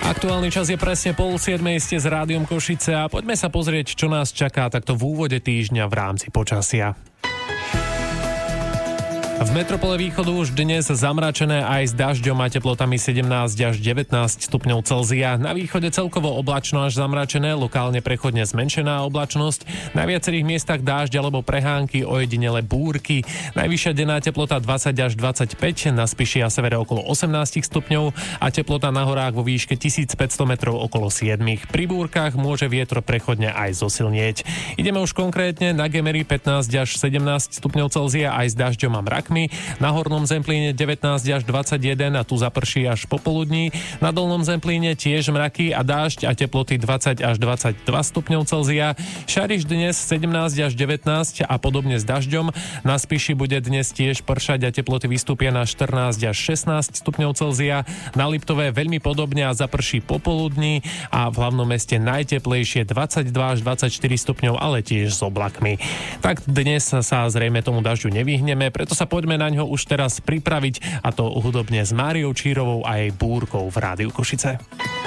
Aktuálny čas je presne 6:30, ste s Rádiom Košice a poďme sa pozrieť, čo nás čaká takto v úvode týždňa v rámci počasia. V metropole východu už dnes zamračené aj s dažďom a teplotami 17 až 19 stupňov Celzia. Na východe celkovo oblačno až zamračené, lokálne prechodne zmenšená oblačnosť. Na viacerých miestach dážď alebo prehánky, ojedinele búrky. Najvyššia denná teplota 20 až 25, na Spiši a severe okolo 18 stupňov a teplota na horách vo výške 1500 metrov okolo 7. Pri búrkach môže vietro prechodne aj zosilnieť. Ideme už konkrétne na Gemery 15 až 17 stupňov Celzia aj s dažďom a mrak. Na Hornom Zemplíne 19 až 21 a tu zaprší až popoludní. Na Dolnom Zemplíne tiež mraky a dážď a teploty 20 až 22 stupňov Celzia. Šariš dnes 17 až 19 a podobne s dažďom. Na Spiši bude dnes tiež pršať a teploty vystúpia na 14 až 16 stupňov Celzia. Na Liptove veľmi podobne a zaprší popoludní a v hlavnom meste najteplejšie 22 až 24 stupňov, ale tiež s oblakmi. Tak dnes sa zrejme tomu dažďu nevyhneme, preto sa poďme na ňo už teraz pripraviť, a to hudobne s Máriou Čírovou a jej búrkou v Rádiu Košice.